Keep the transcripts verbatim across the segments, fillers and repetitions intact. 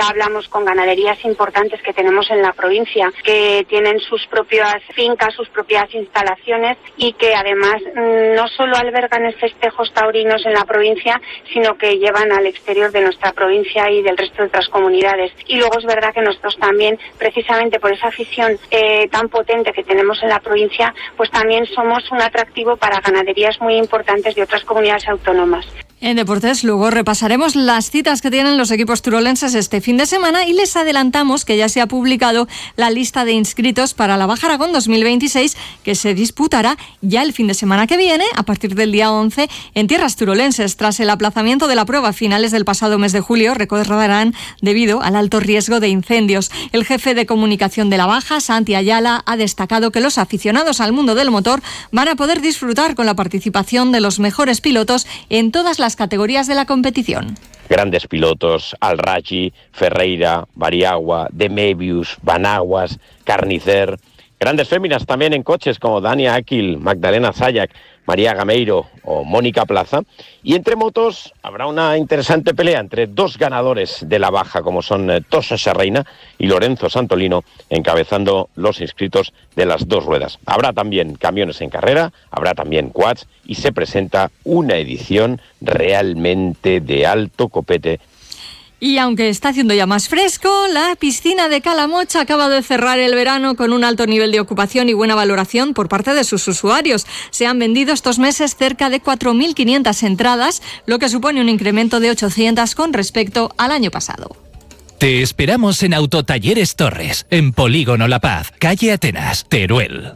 ya hablamos con ganaderías importantes que tenemos en la provincia, que tienen sus propias fincas, sus propias instalaciones y que además no solo albergan festejos taurinos en la provincia, sino que llevan al exterior de nuestra provincia y del resto de otras comunidades. Y luego es verdad que nosotros también, precisamente por esa afición eh, tan potente que tenemos en la provincia, pues también somos un atractivo para ganaderías muy importantes de otras comunidades autónomas. En Deportes luego repasaremos las citas que tienen los equipos turolenses este fin de semana y les adelantamos que ya se ha publicado la lista de inscritos para la Baja Aragón dos mil veintiséis, que se disputará ya el fin de semana que viene, a partir del día once, en tierras turolenses. Tras el aplazamiento de la prueba a finales del pasado mes de julio, recordarán, debido al alto riesgo de incendios. El jefe de comunicación de la Baja, Santi Ayala, ha destacado que los aficionados al mundo del motor van a poder disfrutar con la participación de los mejores pilotos en todas las categorías de la competición. Grandes pilotos, Al-Raji, Ferreira, Bariagua, De Mebius, Banaguas, Carnicer. Grandes féminas también en coches como Dania Akil, Magdalena Zayak, María Gameiro o Mónica Plaza. Y entre motos habrá una interesante pelea entre dos ganadores de la Baja, como son Tosa Serreina y Lorenzo Santolino, encabezando los inscritos de las dos ruedas. Habrá también camiones en carrera, habrá también quads y se presenta una edición realmente de alto copete. Y aunque está haciendo ya más fresco, la piscina de Calamocha acaba de cerrar el verano con un alto nivel de ocupación y buena valoración por parte de sus usuarios. Se han vendido estos meses cerca de cuatro mil quinientas entradas, lo que supone un incremento de ochocientas con respecto al año pasado. Te esperamos en Autotalleres Torres, en Polígono La Paz, calle Atenas, Teruel.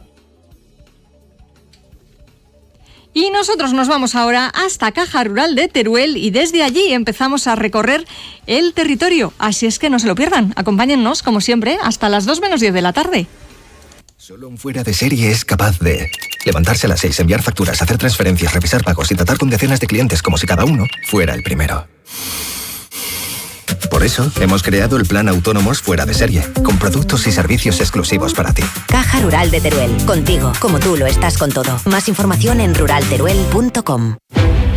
Y nosotros nos vamos ahora hasta Caja Rural de Teruel y desde allí empezamos a recorrer el territorio. Así es que no se lo pierdan. Acompáñennos, como siempre, hasta las dos menos diez de la tarde. Solo un fuera de serie es capaz de levantarse a las seis, enviar facturas, hacer transferencias, revisar pagos y tratar con decenas de clientes como si cada uno fuera el primero. Por eso, hemos creado el Plan Autónomos Fuera de Serie, con productos y servicios exclusivos para ti. Caja Rural de Teruel, contigo, como tú lo estás con todo. Más información en rural teruel punto com.